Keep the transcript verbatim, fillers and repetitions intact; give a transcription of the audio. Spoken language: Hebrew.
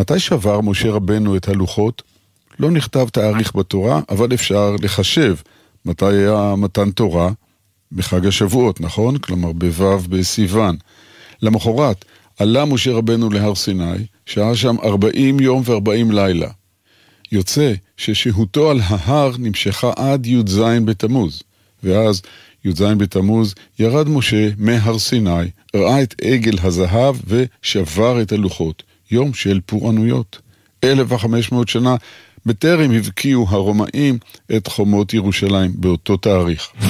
מתי שבר משה רבנו את הלוחות? לא נכתב תאריך בתורה, אבל אפשר לחשב מתי היה מתן תורה בחג השבועות, נכון? כלומר בו' בסיוון. למחרת עלה משה רבנו להר סיני, שהיה שם ארבעים יום וארבעים לילה. יוצא ששהותו על ההר נמשכה עד י"ז בתמוז, ואז י"ז בתמוז ירד משה מהר סיני, ראה את עגל הזהב ושבר את הלוחות. יום של פורענויות. אלף וחמש מאות שנה בטרם הבקיעו הרומאים את חומות ירושלים באותו תאריך.